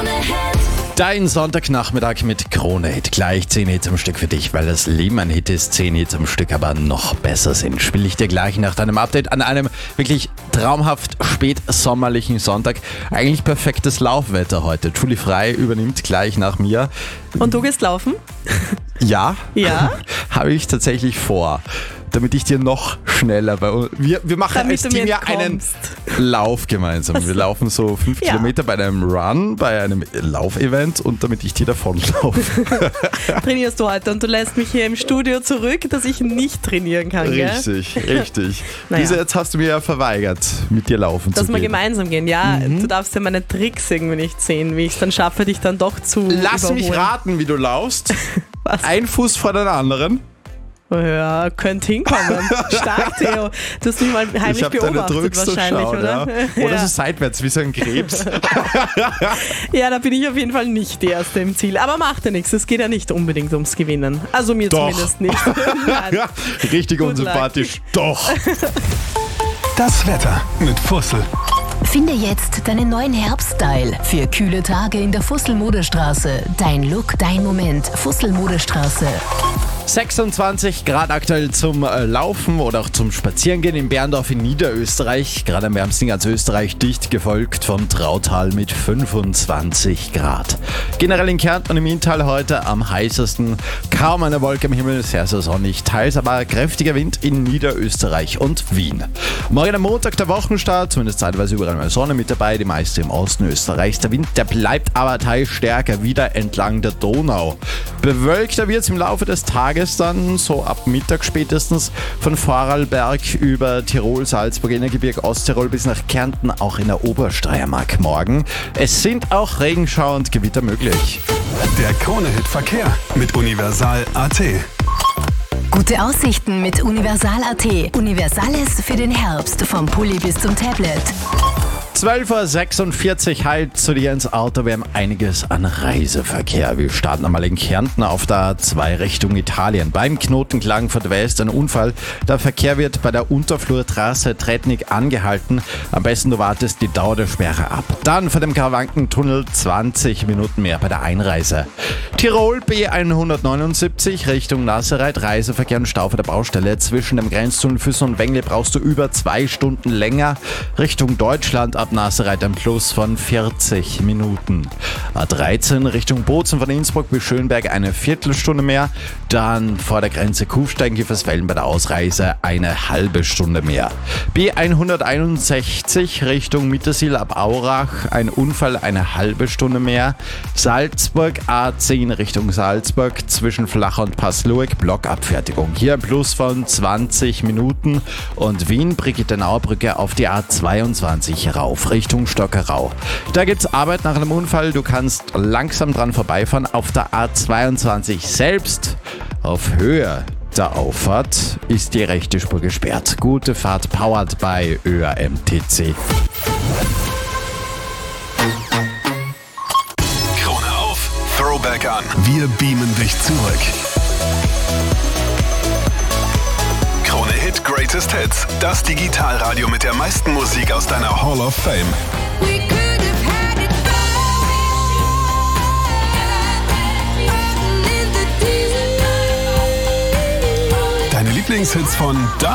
Dein Sonntagnachmittag mit Krone-Hit. Gleich 10 Hits am Stück für dich, weil das Leben ein Hit ist, 10 Hits am Stück aber noch besser sind. Spiele ich dir gleich nach deinem Update an einem wirklich traumhaft spätsommerlichen Sonntag. Eigentlich perfektes Laufwetter heute. Julie Frey übernimmt gleich nach mir. Und du gehst laufen? Ja, Ja? habe ich tatsächlich vor. Damit ich dir noch schneller wir machen Damit als Team ja einen Lauf gemeinsam. Wir laufen so 5 Ja. Kilometer bei einem Run, bei einem Laufevent und damit ich dir davonlaufe. Trainierst du heute und du lässt mich hier im Studio zurück, dass ich nicht trainieren kann, gell? Richtig. Naja. Jetzt hast du mir ja verweigert, mit dir laufen Dass zu wir gehen. gemeinsam gehen. Ja, du darfst ja meine Tricks irgendwie nicht sehen, wie ich es dann schaffe, dich dann doch zu Lass überholen. mich raten, wie du laufst. Was? Ein Fuß vor den anderen. Ja, könnte hinkommen. Stark, Theo. Du hast mich mal heimlich Ich habe deine beobachtet Drücks wahrscheinlich, durchschaut, oder? ja. Oder so seitwärts, wie so ein Krebs. Ja, da bin ich auf jeden Fall nicht die Erste im Ziel. Aber macht ja nichts, es geht ja nicht unbedingt ums Gewinnen. Also mir Doch. zumindest nicht. Nein. Richtig Good unsympathisch. Doch. Das Wetter mit Fussel. Finde jetzt deinen neuen Herbststyle für kühle Tage in der Fussel-Modestraße. Dein Look, dein Moment. Fussel-Modestraße. 26 Grad aktuell zum Laufen oder auch zum Spazierengehen in Berndorf in Niederösterreich. Gerade am wärmsten ganz Österreich, dicht gefolgt vom Trautal mit 25 Grad. Generell in Kärnten und im Inntal heute am heißesten. Kaum eine Wolke am Himmel, sehr, sehr sonnig. Teils aber kräftiger Wind in Niederösterreich und Wien. Morgen am Montag der Wochenstart, zumindest zeitweise überall mal Sonne mit dabei, die meiste im Osten Österreichs. Der Wind, der bleibt aber teils stärker wieder entlang der Donau. Bewölkter wird es im Laufe des Tages dann, so ab Mittag spätestens, von Vorarlberg über Tirol, Salzburg, Innergebirge, Osttirol bis nach Kärnten, auch in der Obersteiermark morgen. Es sind auch Regenschauer und Gewitter möglich. Der Krone-Hit Verkehr mit Universal.at. Gute Aussichten mit Universal.at. Universales für den Herbst. Vom Pulli bis zum Tablet. 12.46 Uhr, halt zu dir ins Auto. Wir haben einiges an Reiseverkehr. Wir starten einmal in Kärnten auf der A2 Richtung Italien. Beim Knoten Klagenfurt West ein Unfall. Der Verkehr wird bei der Unterflurtrasse Tretnik angehalten. Am besten du wartest die Dauer der Sperre ab. Dann vor dem Karawankentunnel 20 Minuten mehr bei der Einreise. Tirol B179 Richtung Nassereit. Reiseverkehr und Stau vor der Baustelle. Zwischen dem Grenztunnel Füssen und Wengle brauchst du über 2 Stunden länger. Richtung Deutschland ab Nassereit ein Plus von 40 Minuten. A13 Richtung Bozen von Innsbruck bis Schönberg eine Viertelstunde mehr. Dann vor der Grenze Kufstein-Giffersfelden bei der Ausreise eine halbe Stunde mehr. B161 Richtung Mittersill ab Aurach ein Unfall eine halbe Stunde mehr. Salzburg A10 Richtung Salzburg zwischen Flach und Passlueck Blockabfertigung. Hier ein Plus von 20 Minuten. Und Wien Brigittenauer Brücke auf die A22 rauf Richtung Stockerau. Da gibt's Arbeit nach einem Unfall. Du kannst langsam dran vorbeifahren. Auf der A22 selbst auf Höhe der Auffahrt ist die rechte Spur gesperrt. Gute Fahrt, powered by ÖAMTC. Krone auf, Throwback an. Wir beamen dich zurück. Krone Hit Greatest Hits. Das Digitalradio mit der meisten Musik aus deiner Hall of Fame. Deine Lieblingshits von da